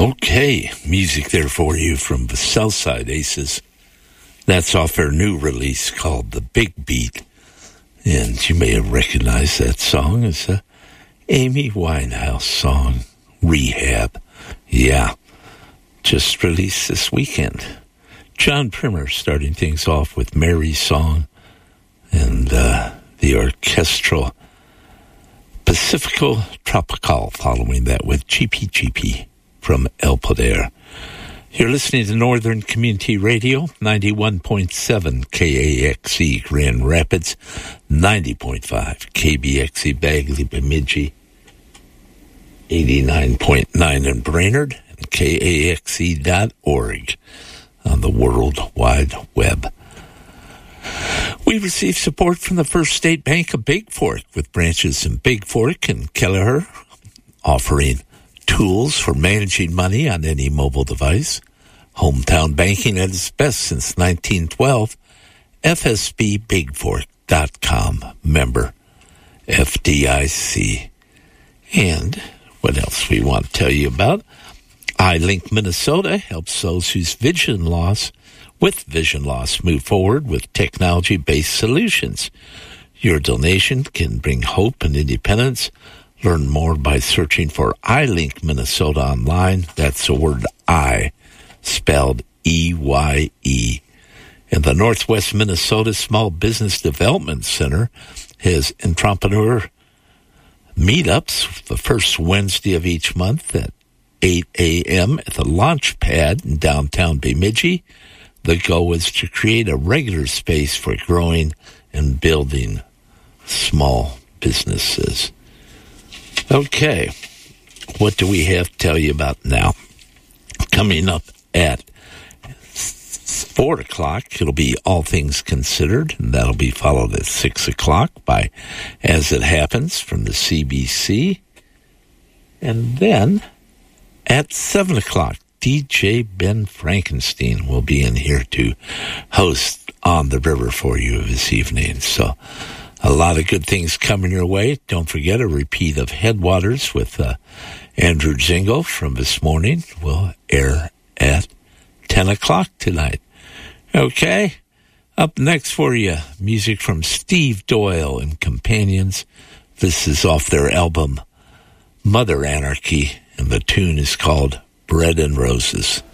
Okay, music there for you from the Southside Aces. That's off their new release called The Big Beat. And you may have recognized that song as a Amy Winehouse song, Rehab. Yeah, just released this weekend. John Primer starting things off with Mary's Song and the orchestral Pacifico Tropical, following that with Cheapy Cheapy from El Poder. You're listening to Northern Community Radio, 91.7 KAXE Grand Rapids, 90.5 KBXE Bagley Bemidji, 89.9 in Brainerd, and KAXE.org on the World Wide Web. We received support from the First State Bank of Big Fork, with branches in Big Fork and Kelleher, offering tools for managing money on any mobile device. Hometown banking at its best since 1912. FSBBigFork.com. Member FDIC. And what else we want to tell you about? iLink Minnesota helps those whose vision loss move forward with technology-based solutions. Your donation can bring hope and independence. Learn more by searching for iLink Minnesota online. That's the word I, spelled E-Y-E. And the Northwest Minnesota Small Business Development Center has entrepreneur meetups the first Wednesday of each month at 8 a.m. at the Launch Pad in downtown Bemidji. The goal is to create a regular space for growing and building small businesses. Okay, what do we have to tell you about now? Coming up at 4 o'clock, it'll be All Things Considered, and that'll be followed at 6 o'clock by As It Happens from the CBC. And then at 7 o'clock, DJ Ben Frankenstein will be in here to host On the River for you this evening. So a lot of good things coming your way. Don't forget, a repeat of Headwaters with Andrew Jingle from this morning will air at 10 o'clock tonight. Okay, up next for you, music from Steve Doyle and Companions. This is off their album Mother Anarchy, and the tune is called Bread and Roses.